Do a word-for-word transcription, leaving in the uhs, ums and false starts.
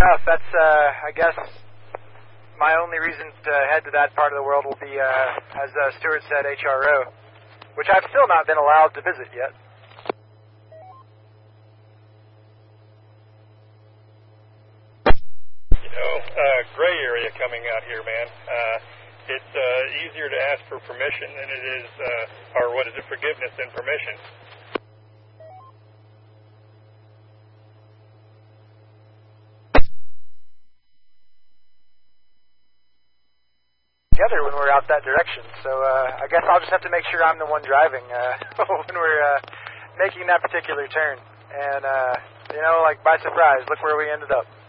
enough. That's, uh, I guess, my only reason to head to that part of the world will be, uh, as uh, Stuart said, H R O, which I've still not been allowed to visit yet. You know, uh, gray area coming out here, man. Uh, it's uh, easier to ask for permission than it is, uh, or what is it, forgiveness than permission. Together when we're out that direction, so uh, I guess I'll just have to make sure I'm the one driving uh, when we're uh, making that particular turn. And, uh, you know, like by surprise, look where we ended up.